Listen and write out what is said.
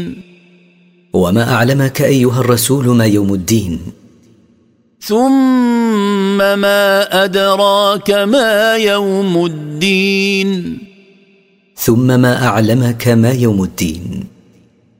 وما أعلمك أيها الرسول ما يوم الدين. ثم ما أدراك ما يوم الدين. ثم ما أعلمك ما يوم الدين.